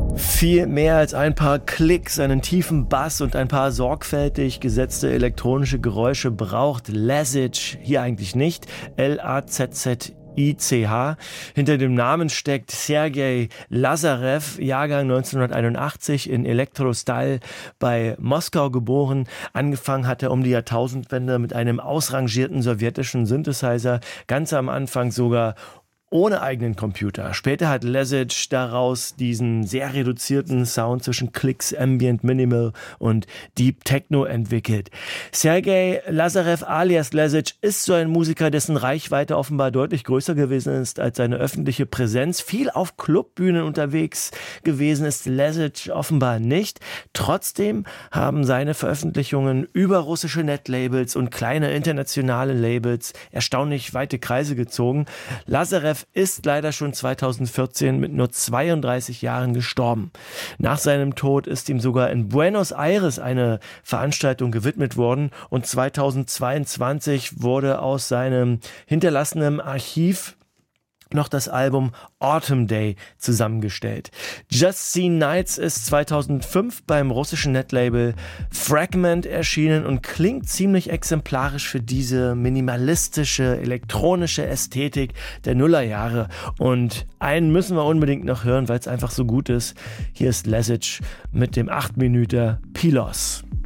Viel mehr als ein paar Klicks, einen tiefen Bass und ein paar sorgfältig gesetzte elektronische Geräusche braucht Lazic hier eigentlich nicht. L-A-Z-Z-I-C-H. Hinter dem Namen steckt Sergei Lazarev, Jahrgang 1981, in Elektrostal bei Moskau geboren. Angefangen hat er um die Jahrtausendwende mit einem ausrangierten sowjetischen Synthesizer, ganz am Anfang sogar ohne eigenen Computer. Später hat Lazic daraus diesen sehr reduzierten Sound zwischen Clicks, Ambient, Minimal und Deep Techno entwickelt. Sergei Lazarev alias Lazic ist so ein Musiker, dessen Reichweite offenbar deutlich größer gewesen ist als seine öffentliche Präsenz. Viel auf Clubbühnen unterwegs gewesen ist Lazic offenbar nicht. Trotzdem haben seine Veröffentlichungen über russische Netlabels und kleine internationale Labels erstaunlich weite Kreise gezogen. Lazarev ist leider schon 2014 mit nur 32 Jahren gestorben. Nach seinem Tod ist ihm sogar in Buenos Aires eine Veranstaltung gewidmet worden und 2022 wurde aus seinem hinterlassenen Archiv noch das Album Autumn Day zusammengestellt. Just Seen Nights ist 2005 beim russischen Netlabel Fragment erschienen und klingt ziemlich exemplarisch für diese minimalistische, elektronische Ästhetik der Nullerjahre. Und einen müssen wir unbedingt noch hören, weil es einfach so gut ist. Hier ist Lazic mit dem 8-Minüter Pilos.